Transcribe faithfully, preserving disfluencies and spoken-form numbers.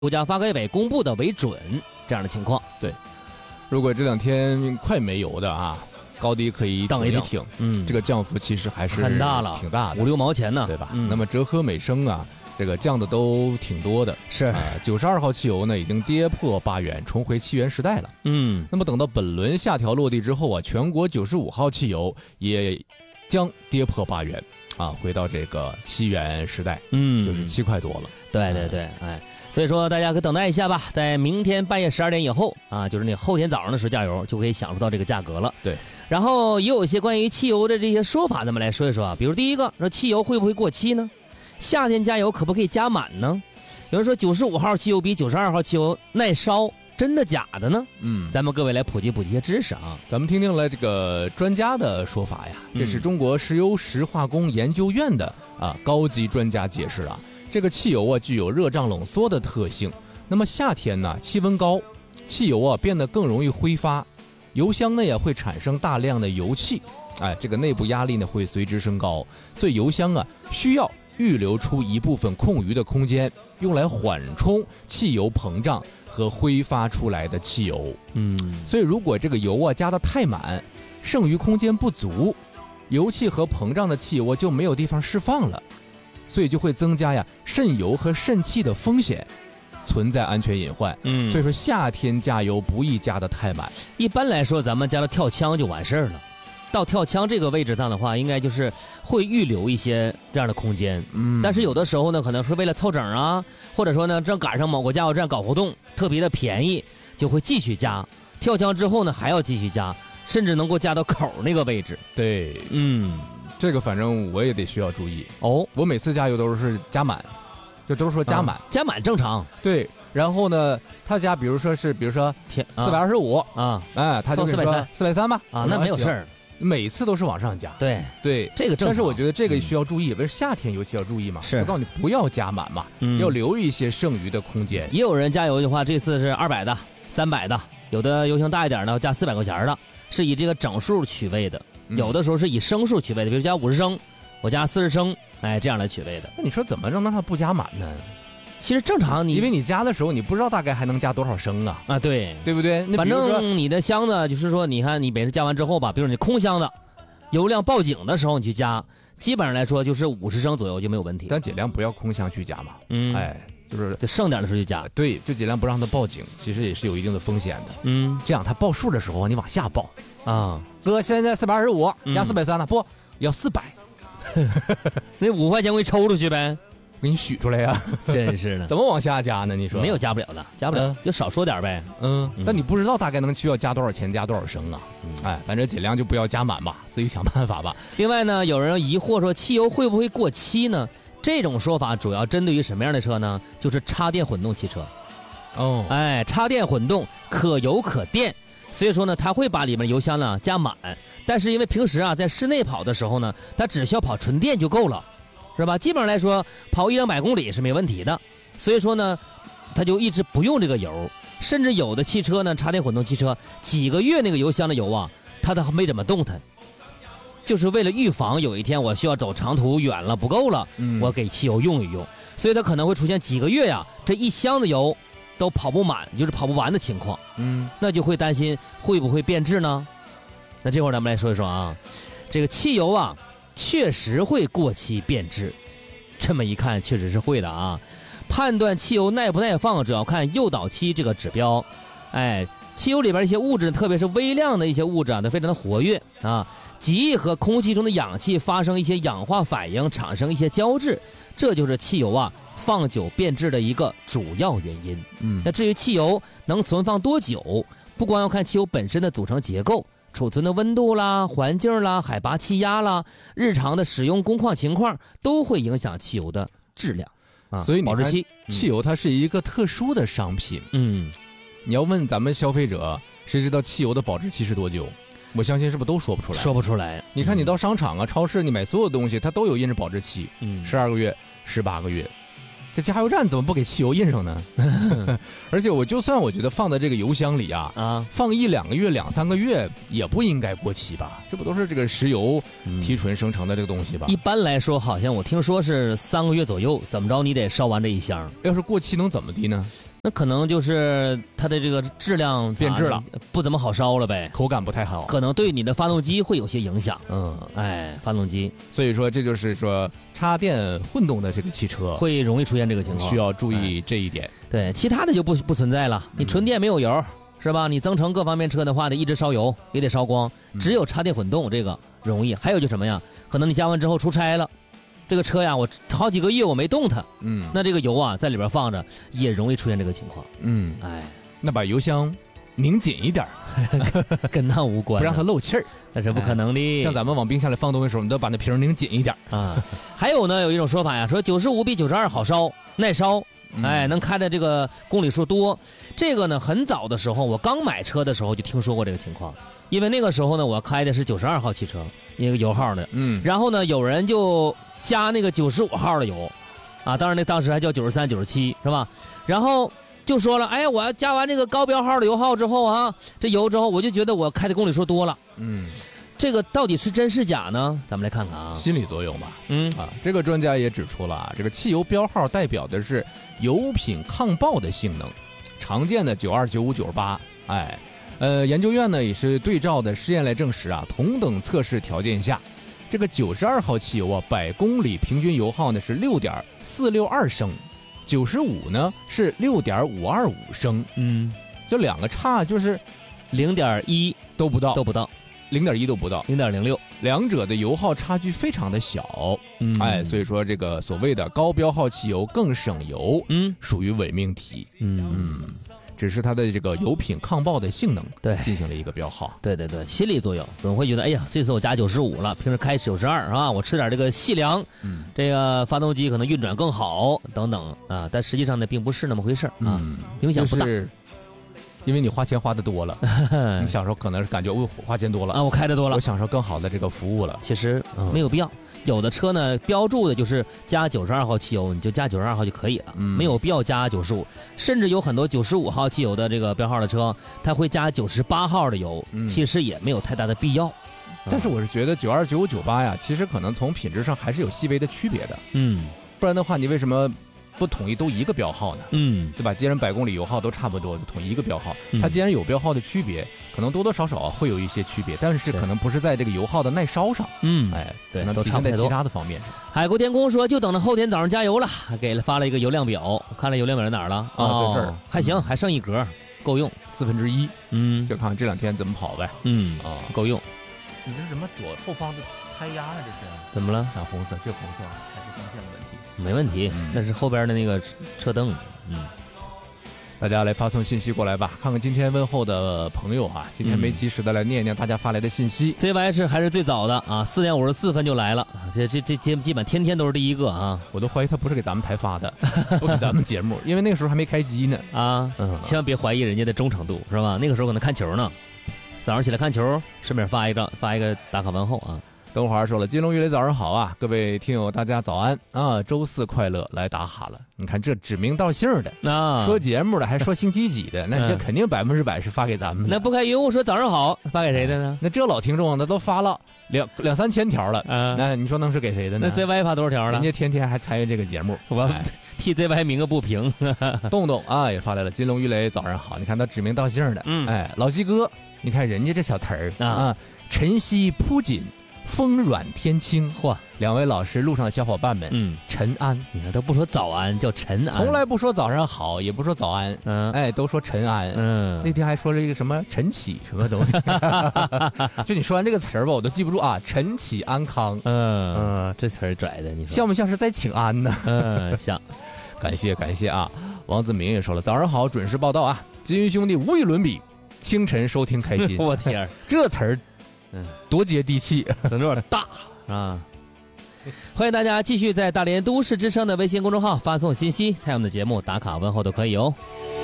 国家发改委公布的为准这样的情况。 对，如果这两天快没油的啊，高低可以等一挺， 嗯， 这个降幅其实还是很大了， 挺大的， 五六毛钱呢， 对吧？ 嗯、 那么折合每升啊，这个降的都挺多的。 是啊，九十二号汽油呢已经跌破八元，重回七元时代了。 嗯， 那么等到本轮下调落地之后啊，全国九十五号汽油也将跌破八元。啊，回到这个七元时代， 嗯， 就是七块多了。 对对对，哎，所以说大家可等待一下吧，在明天半夜十二点以后啊，就是那后天早上的时候加油，就可以享受到这个价格了。 对， 然后也有一些关于汽油的这些说法，咱们来说一说啊。比如第一个，说汽油会不会过期呢？夏天加油可不可以加满呢？有人说九十五号汽油比九十二号汽油耐烧。真的假的呢？嗯，咱们各位来普及普及一些知识啊。 咱们听听了这个专家的说法呀，这是中国石油石化工研究院的啊高级专家解释啊，这个汽油啊具有热胀冷缩的特性。那么夏天呢，气温高，汽油啊变得更容易挥发，油箱呢也会产生大量的油气，哎，这个内部压力呢会随之升高，所以油箱啊需要预留出一部分空余的空间，用来缓冲汽油膨胀和挥发出来的汽油。嗯，所以如果这个油啊加得太满，剩余空间不足，油气和膨胀的汽油啊就没有地方释放了，所以就会增加呀渗油和渗气的风险，存在安全隐患。嗯，所以说夏天加油不宜加得太满。 一般来说，咱们加到跳枪就完事儿了。到跳枪这个位置上的话，应该就是会预留一些这样的空间。嗯，但是有的时候呢，可能是为了凑整啊，或者说呢，正赶上某个加油站搞活动，特别的便宜，就会继续加。跳枪之后呢，还要继续加，甚至能够加到口那个位置。 对，嗯，这个反正我也得需要注意哦。我每次加油都是加满，就都是说加满， 啊、加满正常。 对，然后呢，他加比如说是，比如说四百二十五啊，哎，他就四百三， 四百三吧， 啊，那没有事儿。 每次都是往上加， 对对， 这个正常。 但是我觉得这个需要注意，不是夏天尤其要注意嘛。 是， 我告诉你不要加满嘛，嗯、要留一些剩余的空间。 也有人加油的话，这次是二百的、三百的，有的油箱大一点的加四百块钱的，是以这个整数取位的； 嗯、 有的时候是以升数取位的，比如加五十升，我加四十升，哎，这样来取位的。 那你说怎么让它不加满呢？ 其实正常你， 因为你加的时候你不知道大概还能加多少升啊啊，对对不对？ 反正你的箱子就是说，你看你每次加完之后吧，比如你空箱子。油量报警的时候你去加，基本上来说就是五十升左右就没有问题。 但尽量不要空箱去加嘛，嗯，哎，就是就剩点的时候就加。 对，就尽量不让它报警，其实也是有一定的风险的。 嗯， 这样它报数的时候你往下报啊， 哥现在四百二十五，加四百三了，不要四百， 那五块钱我给你抽出去呗。 给你许出来呀、啊， 真是的， 怎么往下加呢？你说没有加不了的，加不了、嗯、就少说点呗。 嗯，但你不知道大概能需要加多少钱，加多少升啊？嗯、哎，反正尽量就不要加满吧，自己想办法吧。 另外呢，有人疑惑说汽油会不会过期呢？这种说法主要针对于什么样的车呢？就是插电混动汽车。哦，哎，插电混动可油可电，所以说呢，它会把里面油箱呢加满，但是因为平时啊在室内跑的时候呢，它只需要跑纯电就够了。是吧？基本上来说，跑一两百公里是没问题的。所以说呢，他就一直不用这个油，甚至有的汽车呢，插电混动汽车几个月那个油箱的油啊，它都没怎么动弹，就是为了预防有一天我需要走长途远了不够了，嗯、我给汽油用一用。所以它可能会出现几个月呀、啊，这一箱子油都跑不满，就是跑不完的情况。嗯，那就会担心会不会变质呢？那这会儿咱们来说一说啊，这个汽油啊。确实会过期变质，这么一看确实是会的啊。判断汽油耐不耐放主要看诱导期这个指标。哎，汽油里边一些物质，特别是微量的一些物质啊，它非常的活跃啊，极易和空气中的氧气发生一些氧化反应，产生一些胶质，这就是汽油啊放久变质的一个主要原因。嗯，那至于汽油能存放多久，不光要看汽油本身的组成结构。储存的温度啦、环境啦、海拔气压啦、日常的使用工况情况都会影响汽油的质量啊。 所以保质期， 汽油它是一个特殊的商品。嗯，你要问咱们消费者，谁知道汽油的保质期是多久？我相信是不是都说不出来？ 说不出来。 你看你到商场啊、超市，你买所有东西，它都有印着保质期，嗯，十二个月、十八个月。这加油站怎么不给汽油印上呢？而且我就算我觉得放在这个油箱里啊，啊，放一两个月、两三个月也不应该过期吧？这不都是这个石油提纯生成的这个东西吧？ 一般来说，好像我听说是三个月左右，怎么着你得烧完这一箱。 要是过期能怎么的呢？ 那可能就是它的这个质量变质了， 不怎么好烧了呗， 口感不太好， 可能对你的发动机会有些影响。 嗯， 哎，发动机， 所以说这就是说插电混动的这个汽车会容易出现这个情况， 需要注意这一点。 哎、对，其他的就不不存在了。你纯电没有油、嗯、是吧？你增程各方面车的话，得一直烧油，也得烧光。只有插电混动这个容易。还有就什么呀？可能你加完之后出差了。这个车呀，我好几个月我没动它，嗯，那这个油啊在里边放着，也容易出现这个情况， 嗯，哎，那把油箱拧紧一点， 跟那无关， 不让它漏气儿， 那是不可能的、 哎。像咱们往冰箱里放东西的时候，你都把那瓶拧紧一点啊。还有呢，有一种说法呀，说九十五比九十二好烧，耐烧，哎，能开的这个公里数多。这个呢，很早的时候，我刚买车的时候就听说过这个情况，因为那个时候呢，我开的是九十二号汽车，一个油号的，嗯，然后呢，有人就加那个九十五号的油，啊，当然那当时还叫九十三、九十七，是吧？然后就说了，哎，我要加完这个高标号的油耗之后啊，这油之后，我就觉得我开的公里数多了。嗯，这个到底是真是假呢？咱们来看看啊， 心理作用吧。嗯啊，这个专家也指出了啊，这个汽油标号代表的是油品抗爆的性能，常见的九二、九五、九十八，哎，呃，研究院呢也是对照的试验来证实啊，同等测试条件下。这个九十二号汽油啊，百公里平均油耗呢是六点四六二升，九十五呢是六点五二五升，嗯，就两个差就是零点一都不到， 都不到， 零点一都不到， 零点零六， 两者的油耗差距非常的小，嗯，哎，所以说这个所谓的高标号汽油更省油，嗯，属于伪命题，嗯嗯。只是它的这个油品抗爆的性能对进行了一个标号， 对对对，心理作用，总会觉得哎呀，这次我加九十五了，平时开九十二啊，我吃点这个细粮，嗯，这个发动机可能运转更好等等啊，但实际上呢，并不是那么回事啊，嗯、影响不大。 就是因为你花钱花的多了，你享受可能是感觉我花钱多了啊，我开的多了， 我享受更好的这个服务了。 其实、嗯、没有必要，有的车呢标注的就是加九十二号汽油，你就加九十二号就可以了，嗯、没有必要加九十五。甚至有很多九十五号汽油的这个标号的车，它会加九十八号的油，嗯、其实也没有太大的必要。 但是我是觉得九二、九五、九八呀，其实可能从品质上还是有细微的区别的。嗯，不然的话，你为什么不统一都一个标号呢？嗯，对吧？既然百公里油耗都差不多，就统一一个标号。它既然有标号的区别，可能多多少少会有一些区别，但是可能不是在这个油耗的耐烧上。嗯，哎，对， 都差不多。 在其他的方面上。 海国天空说，就等着后天早上加油了，给了发了一个油量表，看了油量表在哪儿了？ 啊，在这儿， 还行，还剩一格，够用， 四分之一。嗯，就看看这两天怎么跑呗。 嗯，啊，够用。 你这什么左后方的胎压啊？这是怎么了？ 闪红色，这红色还是光线的问题？ 没问题，嗯、那是后边的那个车灯。嗯， 大家来发送信息过来吧，看看今天问候的朋友啊，今天没及时的来念念大家发来的信息。 Z Y 是还是最早的啊，四点五十四分就来了，这这这基基本天天都是第一个啊， 我都怀疑他不是给咱们台发的，不给咱们节目，因为那个时候还没开机呢啊，嗯，千万别怀疑人家的忠诚度是吧？那个时候可能看球呢。早上起来看球，顺便发一个发一个打卡问候啊。 等会儿说了，金龙玉雷早上好啊，各位听友大家早安啊，周四快乐，来打哈了。你看这指名道姓的啊，说节目的还说星期几的，那这肯定百分之百是发给咱们的。 那不开云雾说早上好，发给谁的呢？ 那这老听众那都发了两两三千条了啊，那你说能是给谁的呢？ 那 Z Y 发多少条了？ 人家天天还参与这个节目， 我替 Z Y 鸣个不平。 动动啊也发来了，金龙玉雷早上好，你看他指名道姓的，嗯，哎，老鸡哥。你看人家这小词儿啊，晨曦铺锦，风软天清。嚯，两位老师路上的小伙伴们，嗯，晨安。 你看都不说早安，叫晨安， 从来不说早上好，也不说早安，嗯，哎，都说晨安。嗯，那天还说了一个什么晨起什么东西，就你说完这个词儿吧，我都记不住啊。晨起安康， 嗯嗯，这词儿拽的，你说像不像是在请安呢？ 嗯，像。 感谢感谢啊，王子明也说了，早上好，准时报道啊，金鱼兄弟无与伦比。清晨收听开心， 我天， 这词儿，嗯，多接地气， 怎么有点大啊？欢迎大家继续在大连都市之声的微信公众号发送信息，参与我们的节目打卡问候都可以哦。